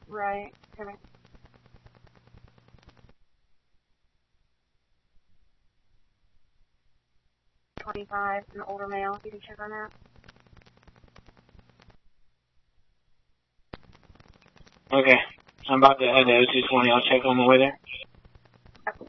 Right. Okay. 25, an older male. You can check on that. Okay. I'm about to head to OC20. I'll check on the way there.